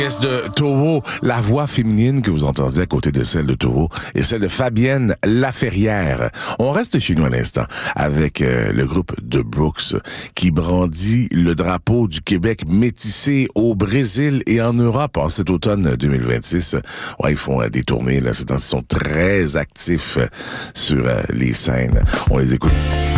De Taureau, la voix féminine que vous entendez à côté de celle de Taureau et celle de Fabienne Laferrière. On reste chez nous à l'instant avec le groupe The Brooks qui brandit le drapeau du Québec métissé au Brésil et en Europe en cet automne 2026. Ouais, ils font des tournées, là, ils sont très actifs sur les scènes. On les écoute.